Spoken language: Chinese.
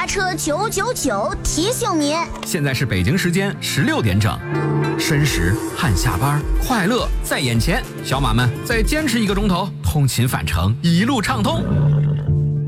车999提醒您， 现在是北京时间16点整，申时汗下班，快乐在眼前。小马们再坚持1个钟头，通勤返程一路畅通。